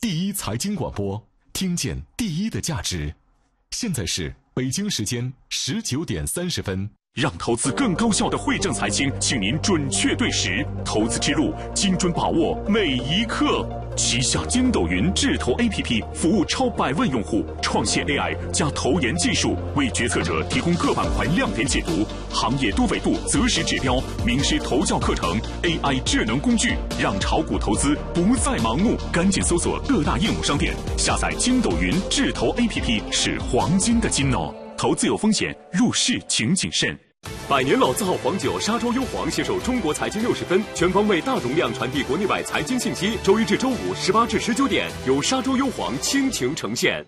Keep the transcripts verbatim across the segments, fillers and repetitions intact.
第一财经广播，听见第一的价值。现在是北京时间十九点三十分。 让投资更高效的惠正财经，请您准确对时，投资之路精准把握每一刻。旗下筋斗云智投 A P P 服务超百万用户，创现 A I 加投研技术，为决策者提供各板块亮点解读、行业多维度择时指标、名师投教课程、A I 智能工具，让炒股投资不再盲目。赶紧搜索各大应用商店，下载筋斗云智投 A P P 是黄金的金哦。投资有风险，入市请谨慎。 百年老字号黄酒沙洲优黄携手中国财经六十分，全方位大容量传递国内外财经信息。周一至周五十八至十九点，由沙洲优黄倾情呈现。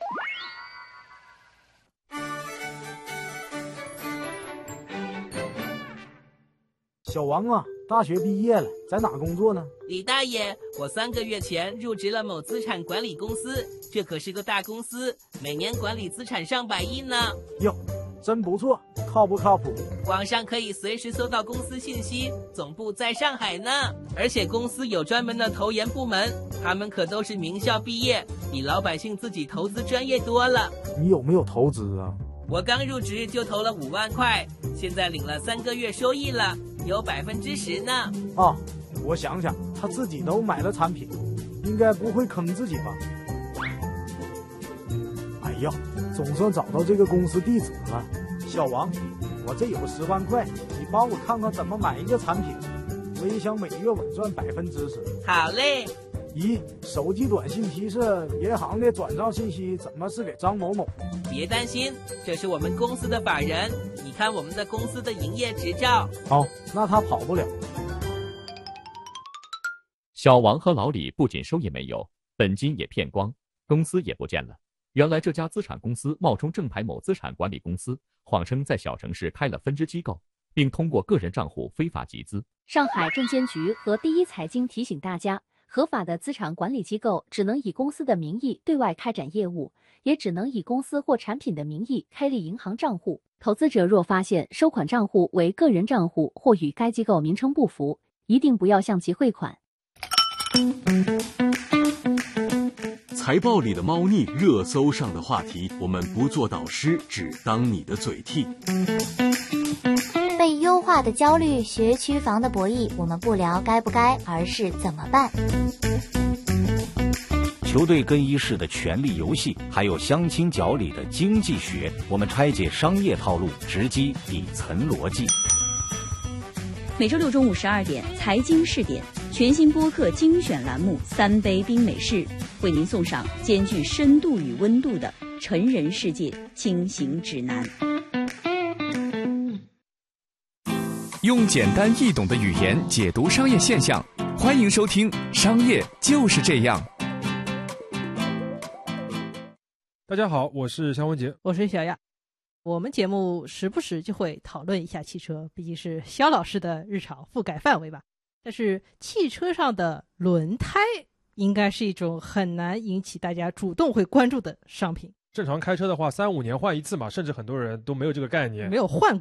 小王啊，大学毕业了，在哪工作呢？ 李大爷，我三个月前入职了某资产管理公司，这可是个大公司，每年管理资产上百亿呢。 哟，真不错，靠不靠谱？ 网上可以随时搜到公司信息，总部在上海呢。而且公司有专门的投研部门，他们可都是名校毕业，比老百姓自己投资专业多了。 你有没有投资啊？ 我刚入职就投了五万块，现在领了三个月收益了，有百分之十呢。 啊，我想想，他自己都买了产品，应该不会坑自己吧？哎呀，总算找到这个公司地址了。小王，我这有十万块，你帮我看看怎么买一个产品，我也想每月稳赚百分之十。 好嘞。 咦，手机短信提示银行的转账信息怎么是给张某某？ 别担心，这是我们公司的法人，你看我们的公司的营业执照。 好，那他跑不了。 小王和老李不仅收益没有，本金也骗光，公司也不见了。原来这家资产公司冒充正牌某资产管理公司，谎称在小城市开了分支机构，并通过个人账户非法集资。 上海证监局和第一财经提醒大家，合法的资产管理机构只能以公司的名义对外开展业务，也只能以公司或产品的名义开立银行账户。投资者若发现收款账户为个人账户或与该机构名称不符，一定不要向其汇款。 财报里的猫腻，热搜上的话题，我们不做导师，只当你的嘴替。 被优化的焦虑，学区房的博弈，我们不聊该不该，而是怎么办。 球队更衣室的权力游戏，还有相亲角里的经济学，我们拆解商业套路，直击底层逻辑。 每周六中午十二点，财经试点全新播客精选栏目《三杯冰美式》，为您送上兼具深度与温度的成人世界清醒指南。 用简单易懂的语言解读商业现象，欢迎收听《商业就是这样》。 大家好，我是肖文杰， 我是小亚。我们节目时不时就会讨论一下汽车，毕竟是肖老师的日常覆盖范围吧。但是汽车上的轮胎应该是一种很难引起大家主动会关注的商品。 正常开车的话，三五年换一次嘛，甚至很多人都没有这个概念， 没有换过。